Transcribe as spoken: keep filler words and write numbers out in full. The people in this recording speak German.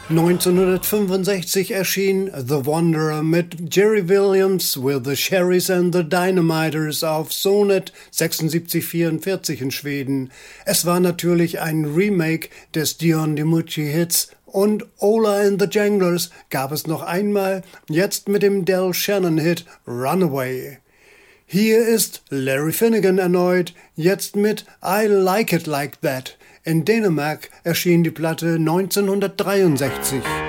neunzehnhundertfünfundsechzig erschien The Wanderer mit Jerry Williams with the Sherrys and the Dynamiters auf Sonet sechsundsiebzig vierundvierzig in Schweden. Es war natürlich ein Remake des Dion DiMucci-Hits und Ola and the Janglers gab es noch einmal, jetzt mit dem Del Shannon-Hit Runaway. Hier ist Larry Finnegan erneut, jetzt mit I Like It Like That. In Dänemark erschien die Platte neunzehnhundertdreiundsechzig.